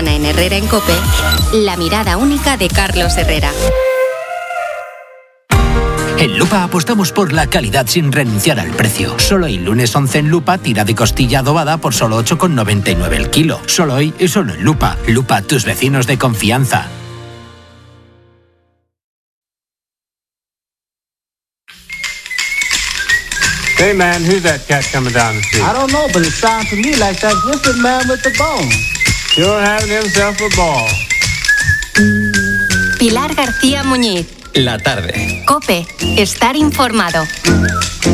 En Herrera en COPE, la mirada única de Carlos Herrera. En Lupa apostamos por la calidad sin renunciar al precio. Solo hoy, lunes 11 en Lupa, tira de costilla adobada por solo 8,99 el kilo. Solo hoy y solo en Lupa. Lupa, tus vecinos de confianza. Hey man, who's that cat coming down the street? I don't know, but it sounds to me like that wicked man with the bone. Sure having himself a ball. Pilar García Muñiz. La tarde. COPE. Estar informado.